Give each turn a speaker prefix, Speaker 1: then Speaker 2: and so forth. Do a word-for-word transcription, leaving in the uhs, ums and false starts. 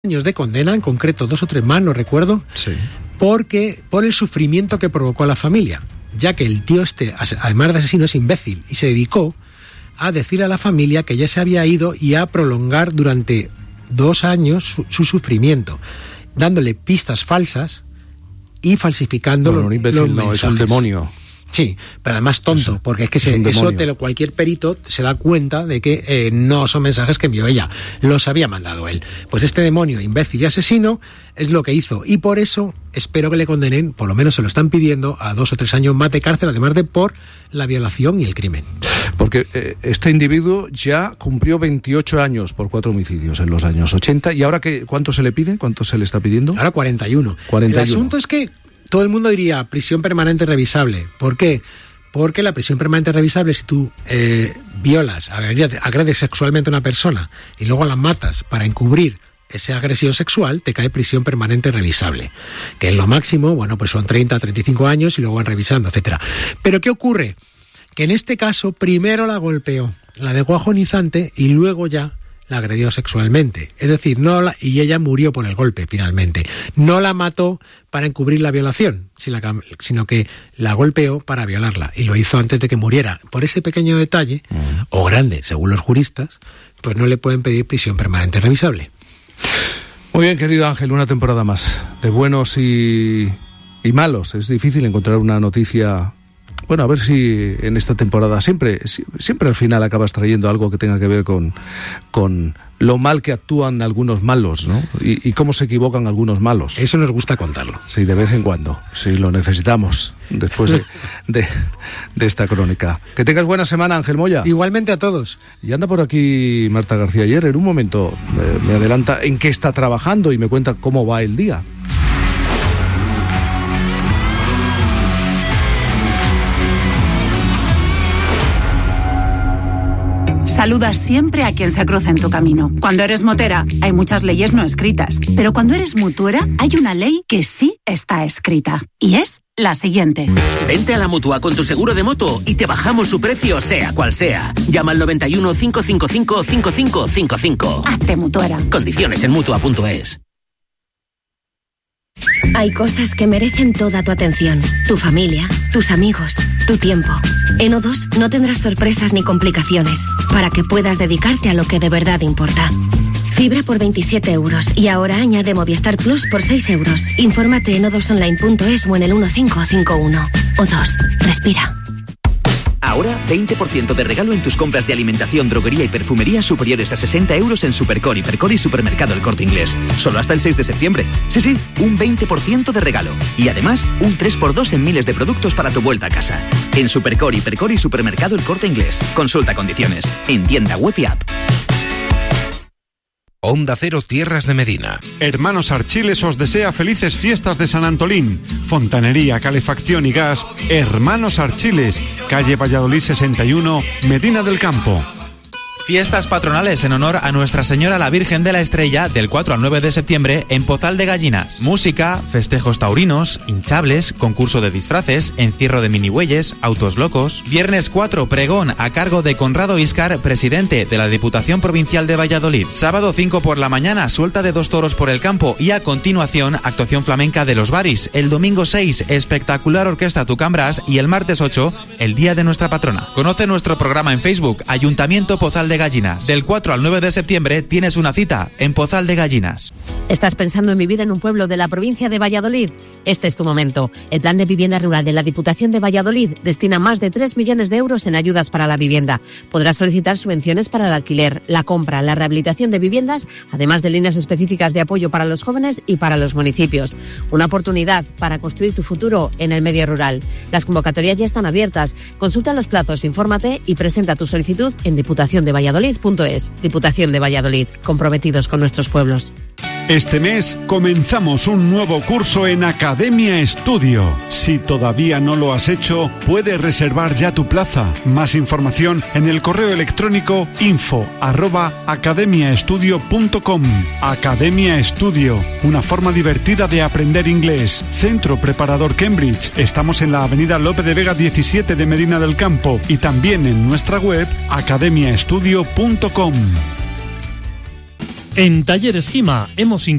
Speaker 1: años de condena, en concreto dos o tres más, no recuerdo,
Speaker 2: sí.
Speaker 1: porque por el sufrimiento que provocó a la familia, ya que el tío este, además de asesino, es imbécil y se dedicó a decir a la familia que ya se había ido y a prolongar durante dos años su, su sufrimiento, dándole pistas falsas y falsificando
Speaker 2: bueno,
Speaker 1: los,
Speaker 2: un imbécil
Speaker 1: los
Speaker 2: no,
Speaker 1: mensajes.
Speaker 2: es un demonio.
Speaker 1: Sí, pero además tonto,
Speaker 2: Eso,
Speaker 1: porque es que
Speaker 2: es
Speaker 1: se,
Speaker 2: un
Speaker 1: eso
Speaker 2: demonio.
Speaker 1: te lo, cualquier perito se da cuenta de que eh, no son mensajes que envió ella, los había mandado él. Pues este demonio, imbécil y asesino, es lo que hizo, y por eso espero que le condenen, por lo menos se lo están pidiendo, a dos o tres años más de cárcel, además de por la violación y el crimen.
Speaker 2: Porque eh, este individuo ya cumplió veintiocho años por cuatro homicidios en los años ochenta, ¿y ahora qué, cuánto se le pide? ¿Cuánto se le está pidiendo?
Speaker 1: Ahora cuarenta y uno.
Speaker 2: cuarenta y uno.
Speaker 1: El asunto es que todo el mundo diría prisión permanente revisable. ¿Por qué? Porque la prisión permanente revisable, si tú eh, violas, agredes, agredes sexualmente a una persona y luego la matas para encubrir esa agresión sexual, te cae prisión permanente revisable. Que en lo máximo, bueno, pues son treinta, treinta y cinco años y luego van revisando, etcétera. Pero ¿qué ocurre? Que en este caso primero la golpeó, la dejó agonizante y luego ya la agredió sexualmente. Es decir, no la, y ella murió por el golpe finalmente. No la mató para encubrir la violación, sino que la golpeó para violarla. Y lo hizo antes de que muriera. Por ese pequeño detalle, uh-huh. o grande, según los juristas, pues no le pueden pedir prisión permanente revisable.
Speaker 2: Muy bien, querido Ángel, una temporada más de buenos y, y malos. Es difícil encontrar una noticia. Bueno, a ver si en esta temporada siempre, siempre al final acabas trayendo algo que tenga que ver con, con lo mal que actúan algunos malos, ¿no? Y, y cómo se equivocan algunos malos.
Speaker 1: Eso nos gusta contarlo.
Speaker 2: Sí, de vez en cuando. Sí, lo necesitamos después de, de, de esta crónica. Que tengas buena semana, Ángel Moya.
Speaker 1: Igualmente a todos.
Speaker 2: Y anda por aquí Marta García Ayer. En un momento eh, me adelanta en qué está trabajando y me cuenta cómo va el día.
Speaker 3: Saluda siempre a quien se cruza en tu camino. Cuando eres motera, hay muchas leyes no escritas. Pero cuando eres mutuera, hay una ley que sí está escrita. Y es la siguiente.
Speaker 4: Vente a la Mutua con tu seguro de moto y te bajamos su precio, sea cual sea. Llama al noventa y uno, cinco cinco cinco, cinco cinco cinco cinco.
Speaker 3: Hazte mutuera.
Speaker 4: Condiciones en mutua punto es.
Speaker 5: Hay cosas que merecen toda tu atención. Tu familia, tus amigos, tu tiempo. En O dos no tendrás sorpresas ni complicaciones para que puedas dedicarte a lo que de verdad importa. Fibra por veintisiete euros y ahora añade Movistar Plus por seis euros. Infórmate en o dos online punto es o en el uno cinco cinco uno. O dos, respira.
Speaker 6: Ahora, veinte por ciento de regalo en tus compras de alimentación, droguería y perfumería superiores a sesenta euros en Supercor, Hipercor y Supermercado El Corte Inglés. Solo hasta el seis de septiembre. Sí, sí, un veinte por ciento de regalo. Y además, un tres por dos en miles de productos para tu vuelta a casa. En Supercor, Hipercor y Supermercado El Corte Inglés. Consulta condiciones. En tienda web y app.
Speaker 7: Onda Cero Tierras de Medina.
Speaker 8: Hermanos Archiles os desea felices fiestas de San Antolín. Fontanería, calefacción y gas. Hermanos Archiles, calle Valladolid sesenta y uno, Medina del Campo.
Speaker 9: Fiestas patronales en honor a Nuestra Señora la Virgen de la Estrella del cuatro al nueve de septiembre en Pozal de Gallinas. Música, festejos taurinos, hinchables, concurso de disfraces, encierro de minibueyes, autos locos. Viernes cuatro, pregón a cargo de Conrado Íscar, presidente de la Diputación Provincial de Valladolid. Sábado cinco por la mañana, suelta de dos toros por el campo y a continuación actuación flamenca de los Baris. El domingo seis, espectacular orquesta Tucambras y el martes ocho, el día de nuestra patrona. Conoce nuestro programa en Facebook, Ayuntamiento Pozal de Gallinas. Del cuatro al nueve de septiembre tienes una cita en Pozal de Gallinas.
Speaker 10: ¿Estás pensando en vivir en un pueblo de la provincia de Valladolid? Este es tu momento. El Plan de Vivienda Rural de la Diputación de Valladolid destina más de tres millones de euros en ayudas para la vivienda. Podrás solicitar subvenciones para el alquiler, la compra, la rehabilitación de viviendas, además de líneas específicas de apoyo para los jóvenes y para los municipios. Una oportunidad para construir tu futuro en el medio rural. Las convocatorias ya están abiertas. Consulta los plazos, infórmate y presenta tu solicitud en Diputación de Valladolid. Valladolid punto es. Diputación de Valladolid, comprometidos con nuestros pueblos.
Speaker 8: Este mes comenzamos un nuevo curso en Academia Estudio. Si todavía no lo has hecho, puedes reservar ya tu plaza. Más información en el correo electrónico info arroba academiaestudio punto com. Academia Estudio, una forma divertida de aprender inglés. Centro Preparador Cambridge. Estamos en la avenida Lope de Vega diecisiete de Medina del Campo y también en nuestra web academiaestudio punto com.
Speaker 11: En Talleres Gima hemos